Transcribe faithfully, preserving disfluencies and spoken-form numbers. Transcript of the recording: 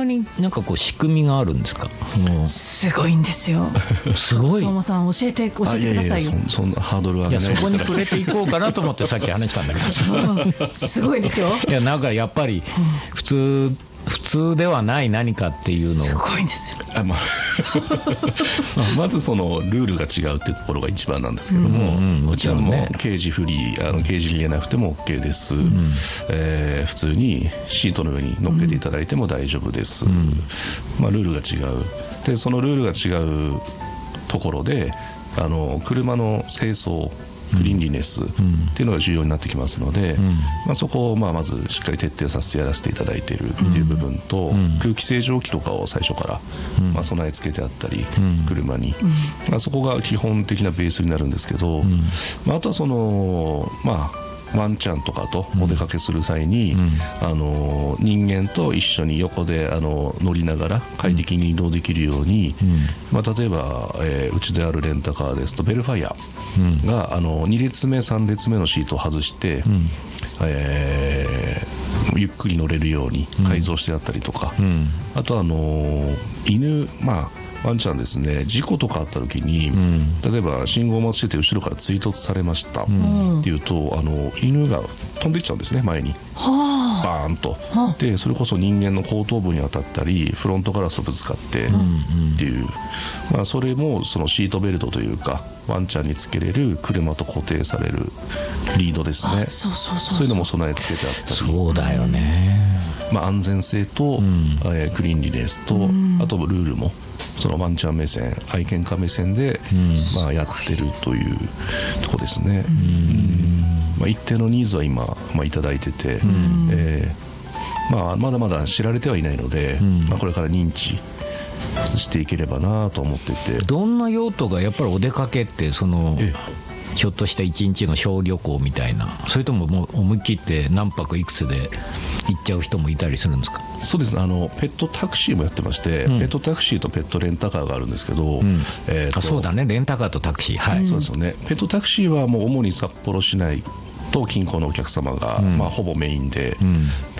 なになんかこう仕組みがあるんですか？もうすごいんですよ。 すごい。 相馬さん教えて教えてくださいよ。 いやいやいや そ, そんなハードルはね。 いやそこに触れていこうかなと思ってさっき話したんだけどすごいですよ。 いやなんかやっぱり普通普通ではない何かっていうのをすごいんですよ。 あ、まあ、まずそのルールが違うっていうところが一番なんですけども、 うんうん、もちろんね、 も刑事フリー、あの刑事に入れなくても OK です、うんえー、普通にシートの上に乗っけていただいても大丈夫です、うんまあ、ルールが違う。でそのルールが違うところであの車の清掃クリーンリネスっていうのが重要になってきますので、うんまあ、そこをまあまずしっかり徹底させてやらせていただいているっていう部分と、うん、空気清浄機とかを最初から、うんまあ、備え付けてあったり、うん、車に、うんまあ、そこが基本的なベースになるんですけど、うんまあ、あとはそのまあワンちゃんとかとお出かけする際に、うん、あの人間と一緒に横であの乗りながら快適に移動できるように、うんまあ、例えば、えー、うちであるレンタカーですとベルファイアが、うん、あのに列目さん列目のシートを外して、うんえー、ゆっくり乗れるように改造してあったりとか、うん、あとあの犬まあワンちゃんですね、事故とかあった時に、うん、例えば信号待ちしてて後ろから追突されましたっていうと、あの犬が飛んでいっちゃうんですね、前に、はあ、バーンと、はあ、でそれこそ人間の後頭部に当たったりフロントガラスとぶつかってっていう、うんまあ、それもそのシートベルトというかワンちゃんにつけれる車と固定されるリードですね。 そうそうそうそう、 そういうのも備え付けてあったり、 そうだよね、 まあ、安全性と、うんえー、クリーンリネスと、うん、あとルールもそのワンちゃん目線愛犬家目線で、うんまあ、やってるというとこですね。うんまあ、一定のニーズは今、まあ、いただいてて、うんえーまあ、まだまだ知られてはいないので、うんまあ、これから認知していければなと思ってて。 どんな用途がやっぱりお出かけってそのちょっとした一日の小旅行みたいな、それとももう思い切って何泊いくつで行っちゃう人もいたりするんですか？ そうですね、あのペットタクシーもやってまして、うん、ペットタクシーとペットレンタカーがあるんですけど、うんえー、とあそうだね、レンタカーとタクシー、はい、 そうですよね。ペットタクシーはもう主に札幌市内と近郊のお客様が、うんまあ、ほぼメインで、うん